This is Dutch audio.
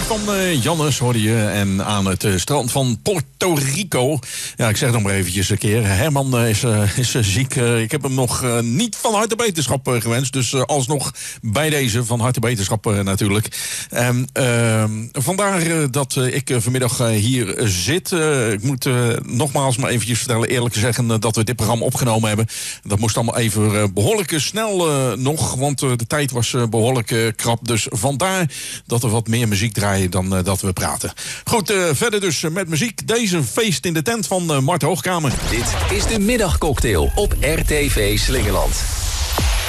van Jannes hoorde je. En aan het strand van Puerto Rico. Ja, ik zeg het nog maar eventjes een keer. Herman is ziek. Ik heb hem nog niet van harte beterschap gewenst. Dus alsnog bij deze van harte beterschap natuurlijk. Vandaar dat ik vanmiddag hier zit. Ik moet nogmaals maar eventjes vertellen, eerlijk zeggen, dat we dit programma opgenomen hebben. Dat moest allemaal even behoorlijk snel nog. Want de tijd was behoorlijk krap. Dus vandaar dat er wat meer muziek draaien dan dat we praten. Goed, verder dus met muziek. Deze feest in de tent van Mart Hoogkamer. Dit is de middagcocktail op RTV Slingeland.